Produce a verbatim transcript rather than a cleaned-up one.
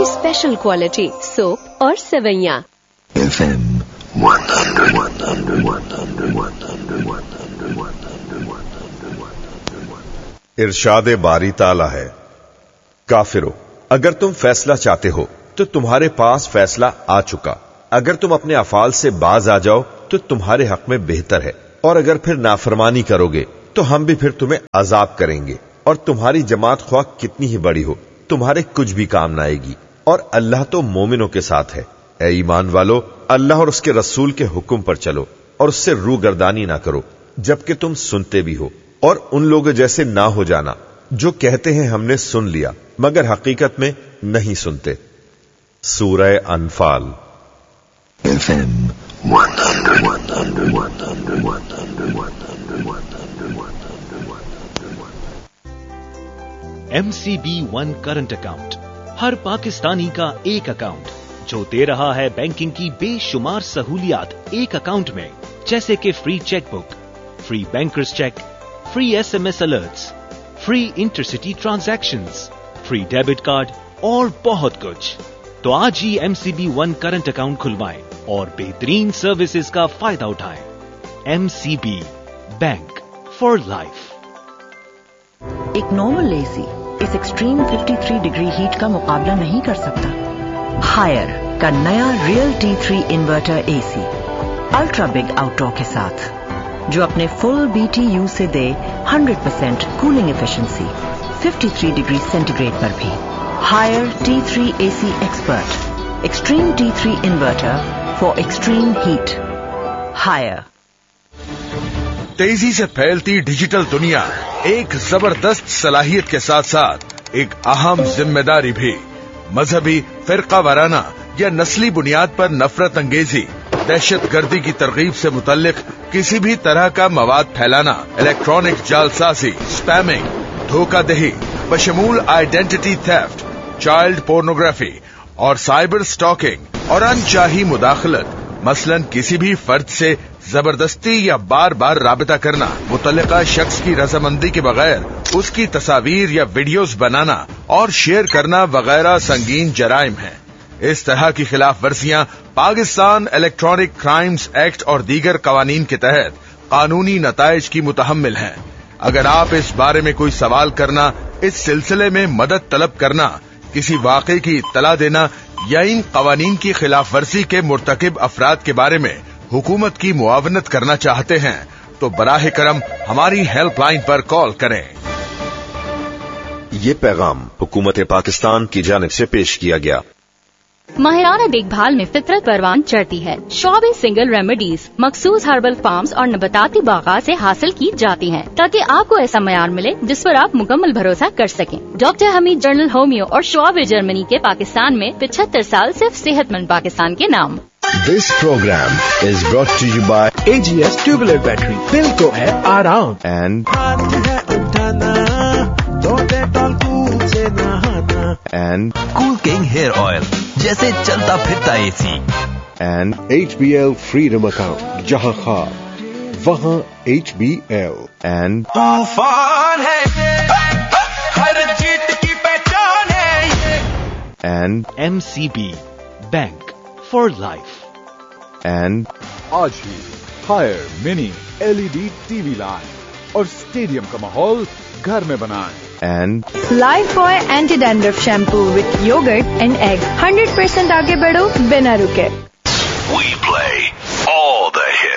की special quality soap और सेवैयां। F M one hundred, one hundred, one hundred, one hundred, one hundred, one hundred, one hundred. इरशाद बारी ताला है, काफिरो, अगर तुम फैसला चाहते हो तो तुम्हारे पास फैसला आ चुका। अगर तुम अपने अफाल से बाज आ जाओ तो तुम्हारे हक में बेहतर है, और अगर फिर नाफरमानी करोगे तो हम भी फिर तुम्हें अजाब करेंगे, और तुम्हारी जमात ख्वाह कितनी ही बड़ी हो तुम्हारे कुछ भी काम न आएगी, और अल्लाह तो मोमिनों के साथ है। ऐ ईमान वालो, अल्लाह और उसके रसूल के हुक्म पर चलो और उससे रूगर्दानी ना करो जबकि तुम सुनते भी हो, और उन लोगों जैसे ना हो जाना जो कहते हैं हमने सुन लिया मगर हकीकत में नहीं सुनते। सूरह अनफाल। F M one hundred, one hundred, one hundred, one hundred, one hundred, one hundred, one hundred, one hundred. M C B one current account, हर पाकिस्तानी का एक अकाउंट जो दे रहा है बैंकिंग की बेशुमार सहूलियात एक अकाउंट में, जैसे कि free chequebook, free bankers check, free S M S alerts, free intercity transactions, free debit card और बहुत कुछ। तो आज ही M C B one current account खुलवाएं और बेहतरीन सर्विसेज का फायदा उठाएं। M C B, bank for life. एक नॉर्मल एसी इस एक्सट्रीम तिरेपन डिग्री हीट का मुकाबला नहीं कर सकता। हायर का नया real T three inverter AC ultra big outdoor के साथ, जो अपने फुल बी टी यू से दे हंड्रेड परसेंट कूलिंग एफिशिएंसी तिरेपन डिग्री सेंटीग्रेड पर भी। Higher T three AC expert, extreme T three inverter for extreme heat. Higher. तेजी से फैलती डिजिटल दुनिया एक जबरदस्त सलाहियत के साथ साथ एक अहम जिम्मेदारी भी। मजहबी, फिरका वाराना या नस्ली बुनियाद पर नफरत अंगेजी, दहशत गर्दी की तरगीब से मुतल्लिक किसी भी तरह का मवाद फैलाना, इलेक्ट्रॉनिक जालसाजी, spamming, धोखाधही, बशमूल identity theft, child pornography और साइबर स्टॉकिंग और अनचाही मुदाखलत, मसलन किसी भी फर्द से जबरदस्ती या बार बार राबिता करना, मुतल्लिका शख्स की रजामंदी के बगैर उसकी तस्वीर या वीडियोस बनाना और शेयर करना वगैरह संगीन जराइम हैं। इस तरह की खिलाफ वर्जियां पाकिस्तान इलेक्ट्रॉनिक क्राइम्स एक्ट और दीगर कवानीन के तहत कानूनी नताइज की मुतहम्मिल हैं। अगर आप इस बारे में कोई सवाल करना, इस सिलसिले में मदद तलब करना, किसी वाक़े की इत्तला देना या इन कवानीन की खिलाफ वर्जी के मुर्तकिब अफराद के बारे में हुकूमत की मुआवनत करना चाहते हैं तो बराह करम हमारी हेल्पलाइन पर कॉल करें। ये पैगाम हुकूमत पाकिस्तान की जानिब से पेश किया गया। माहिराना देखभाल में फितरत परवान चढ़ती है। शॉबी सिंगल रेमेडीज मखसूस हर्बल फार्म्स और नबताती बागात से हासिल की जाती हैं, ताकि आपको ऐसा मयार मिले जिस पर आप मुकम्मल भरोसा कर सकें। डॉक्टर हमीद जनरल होमियो और शॉबी जर्मनी के पाकिस्तान में पिछहत्तर साल सिर्फ सेहतमंद पाकिस्तान के नाम। This program is brought to you by A G S Tubular Battery, दिल को है आराम, and and Cool King Hair Oil, जैसे चलता फिरता AC, and H B L Freedom Account, जहां खाब वहां H B L, and तूफान है हर जीत की पहचान है, and M C B, bank for life. and आज ही higher mini L E D TV line और स्टेडियम का माहौल घर में बनाएं। and Lifebuoy Anti-Dandruff Shampoo with yogurt and egg, hundred percent आगे बढ़ो बिना रुके।